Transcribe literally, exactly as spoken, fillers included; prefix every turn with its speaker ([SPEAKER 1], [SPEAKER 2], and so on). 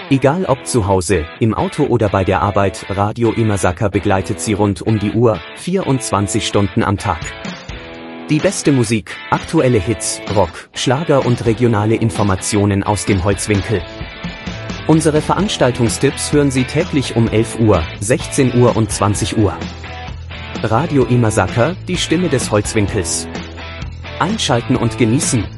[SPEAKER 1] Egal ob zu Hause, im Auto oder bei der Arbeit, Radio Imasaka begleitet Sie rund um die Uhr, vierundzwanzig Stunden am Tag. Die beste Musik, aktuelle Hits, Rock, Schlager und regionale Informationen aus dem Holzwinkel. Unsere Veranstaltungstipps hören Sie täglich um elf Uhr, sechzehn Uhr und zwanzig Uhr. Radio Imasaka, die Stimme des Holzwinkels. Einschalten und genießen.